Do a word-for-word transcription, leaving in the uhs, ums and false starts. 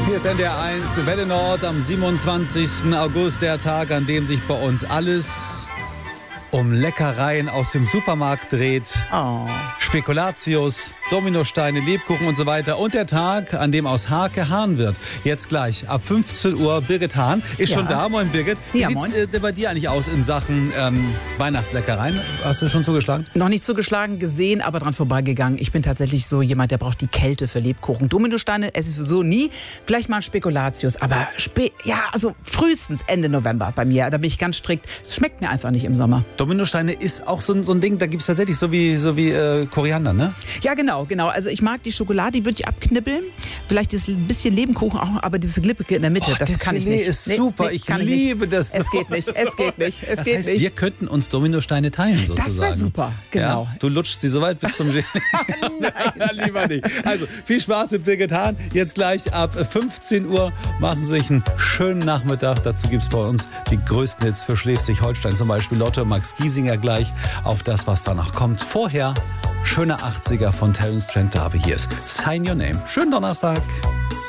Hier ist N D R eins, Welle Nord am siebenundzwanzigsten August, der Tag, an dem sich bei uns alles um Leckereien aus dem Supermarkt dreht. Oh. Spekulatius, Dominosteine, Lebkuchen und so weiter. Und der Tag, an dem aus Hake Hahn wird. Jetzt gleich ab fünfzehn Uhr. Birgit Hahn ist Ja. schon da. Moin Birgit. Wie Ja, sieht's moin. äh, bei dir eigentlich aus in Sachen ähm, Weihnachtsleckereien? Hast du schon zugeschlagen? Noch nicht zugeschlagen, gesehen, aber dran vorbeigegangen. Ich bin tatsächlich so jemand, der braucht die Kälte für Lebkuchen. Dominosteine esse ich so nie. Vielleicht mal ein Spekulatius, aber spä ja, also frühestens Ende November bei mir. Da bin ich ganz strikt. Es schmeckt mir einfach nicht im Sommer. Dominosteine ist auch so, ein- so ein Ding, da gibt es tatsächlich so wie, so wie äh, Koriander, ne? Ja, genau, genau. Also ich mag die Schokolade, die würde ich abknibbeln. Vielleicht ist ein bisschen Lebenkuchen auch, aber diese Glippige in der Mitte, Oh, das, das kann ich Gelee nicht. ist Nee, super. nee, Ich kann liebe nicht. das. Es geht nicht, es geht nicht, es Das geht heißt, nicht. wir könnten uns Dominosteine teilen, sozusagen. Das wäre super, genau. Ja, du lutschst sie so weit bis zum Gelee. Nein, lieber nicht. Also, viel Spaß mit Birgit Hahn. Jetzt gleich ab fünfzehn Uhr machen Sie sich einen schönen Nachmittag. Dazu gibt es bei uns die größten Hits für Schleswig-Holstein, zum Beispiel Lotte, Max Giesinger gleich auf das, was danach kommt. Vorher schöne achtziger von Terence Trent D'Arby. Hier ist Sign Your Name. Schönen Donnerstag.